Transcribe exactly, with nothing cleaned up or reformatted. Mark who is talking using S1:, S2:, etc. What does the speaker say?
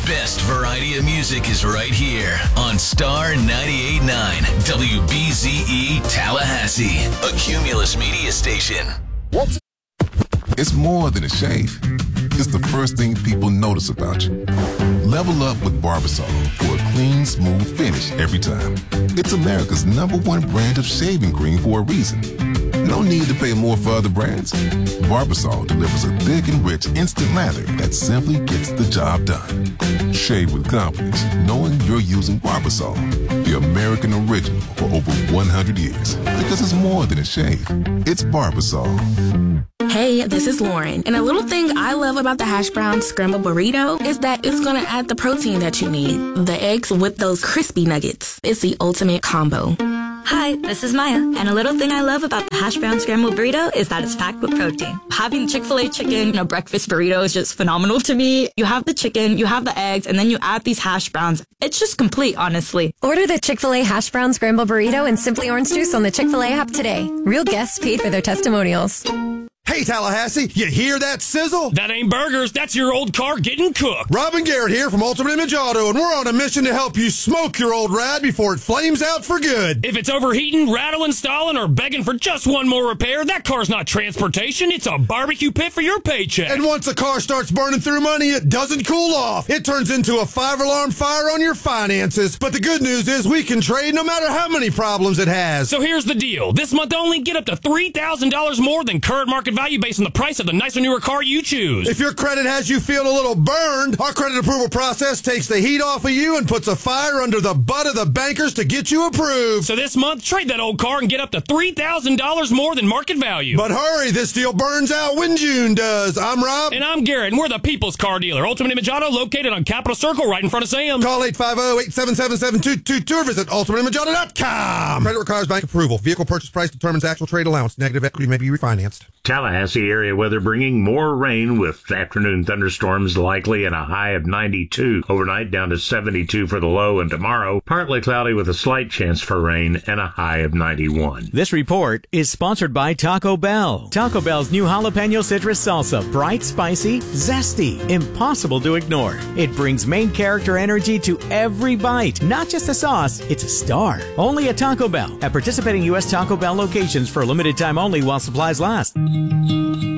S1: best variety of music is right here on Star ninety-eight point nine W B Z E Tallahassee, a Cumulus media station.
S2: What? It's more than a shave. It's the first thing people notice about you. Level up with Barbasol for a clean, smooth finish every time. It's America's number one brand of shaving cream for a reason. No need to pay more for other brands. Barbasol delivers a thick and rich instant lather that simply gets the job done. Shave with confidence, knowing you're using Barbasol, the American original for over one hundred years. Because it's more than a shave. It's Barbasol.
S3: Hey, this is Lauren, and a little thing I love about the hash brown scrambled burrito is that it's going to add the protein that you need. The eggs with those crispy nuggets. It's the ultimate combo.
S4: Hi, this is Maya, and a little thing I love about the hash brown scrambled burrito is that it's packed with protein. Having Chick-fil-A chicken in a breakfast burrito is just phenomenal to me. You have the chicken, you have the eggs, and then you add these hash browns. It's just complete, honestly.
S5: Order the Chick-fil-A hash brown scrambled burrito and Simply Orange Juice on the Chick-fil-A app today. Real guests paid for their testimonials.
S6: Hey, Tallahassee, you hear that sizzle?
S7: That ain't burgers, that's your old car getting cooked.
S6: Rob and Garrett here from Ultimate Image Auto, and we're on a mission to help you smoke your old ride before it flames out for good.
S7: If it's overheating, rattling, stalling, or begging for just one more repair, that car's not transportation, it's a barbecue pit for your paycheck.
S6: And once the car starts burning through money, it doesn't cool off. It turns into a five-alarm fire on your finances. But the good news is we can trade no matter how many problems it has.
S7: So here's the deal. This month only, get up to three thousand dollars more than current market value based on the price of the nicer, newer car you choose.
S6: If your credit has you feeling a little burned, our credit approval process takes the heat off of you and puts a fire under the butt of the bankers to get you approved.
S7: So this month, trade that old car and get up to three thousand dollars more than market value.
S6: But hurry, this deal burns out when June does. I'm Rob.
S7: And I'm Garrett, and we're the People's Car Dealer. Ultimate Image Auto, located on Capitol Circle right in front of Sam's.
S6: Call eight five zero, eight seven seven, seven two two two or visit ultimate image auto dot com. Credit requires bank approval. Vehicle purchase price determines actual trade allowance. Negative equity may be refinanced.
S8: Tallahassee area weather bringing more rain with afternoon thunderstorms likely and a high of ninety-two. Overnight down to seventy-two for the low, and tomorrow partly cloudy with a slight chance for rain and a high of ninety-one.
S9: This report is sponsored by Taco Bell. Taco Bell's new jalapeno citrus salsa. Bright, spicy, zesty, impossible to ignore. It brings main character energy to every bite. Not just a sauce, it's a star. Only at Taco Bell. At participating U S Taco Bell locations for a limited time only while supplies last.